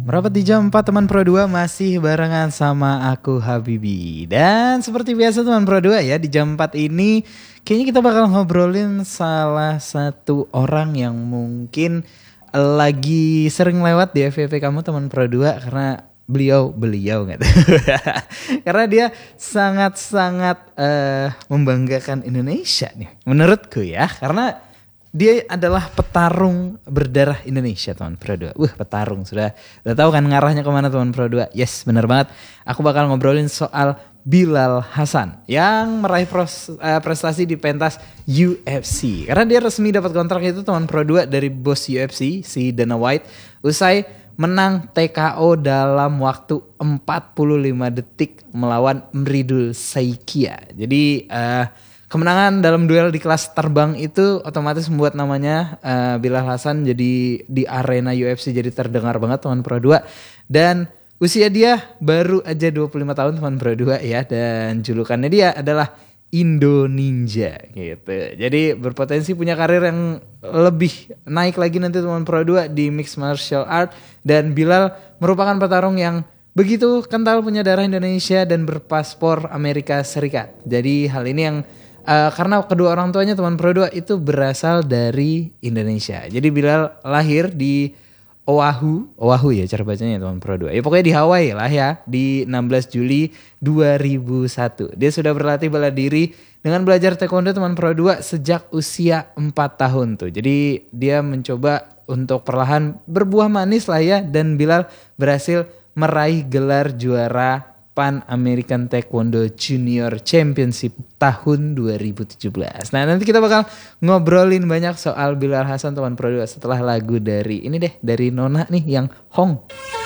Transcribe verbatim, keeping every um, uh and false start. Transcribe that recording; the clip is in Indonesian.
Merapat di jam empat teman Pro dua masih barengan sama aku Habibi. Dan seperti biasa teman Pro dua ya, di jam empat ini kayaknya kita bakal ngobrolin salah satu orang yang mungkin lagi sering lewat di F Y P kamu teman Pro dua karena beliau beliau nggak tahu. Karena dia sangat-sangat uh, membanggakan Indonesia nih menurutku ya, karena dia adalah petarung berdarah Indonesia teman Pro dua. Wah petarung, sudah udah tahu kan ngarahnya kemana teman Pro dua. Yes benar banget, aku bakal ngobrolin soal Bilal Hasan yang meraih pros, uh, prestasi di pentas U F C. Karena dia resmi dapat kontrak itu teman Pro dua dari bos U F C si Dana White usai menang T K O dalam waktu empat puluh lima detik melawan Mridul Saikia. Jadi uh, kemenangan dalam duel di kelas terbang itu otomatis membuat namanya uh, Bilal Hasan jadi di arena U F C jadi terdengar banget teman Pro dua. Dan usia dia baru aja dua puluh lima tahun teman Pro dua ya, dan julukannya dia adalah Indo Ninja gitu. Jadi berpotensi punya karir yang lebih naik lagi nanti teman Pro dua di mixed martial art. Dan Bilal merupakan petarung yang begitu kental punya darah Indonesia dan berpaspor Amerika Serikat. Jadi hal ini yang Uh, karena kedua orang tuanya teman Pro dua itu berasal dari Indonesia. Jadi Bilal lahir di Oahu, Oahu ya cara bacanya teman Pro dua. Ya pokoknya di Hawaii lah ya, di enam belas Juli dua ribu satu. Dia sudah berlatih bela diri dengan belajar taekwondo teman Pro dua sejak usia empat tahun tuh. Jadi dia mencoba untuk perlahan berbuah manis lah ya, dan Bilal berhasil meraih gelar juara Pan American Taekwondo Junior Championship tahun dua ribu tujuh belas. Nah nanti kita bakal ngobrolin banyak soal Bilal Hasan teman Pro dua setelah lagu dari ini deh, dari Nona nih yang Hong.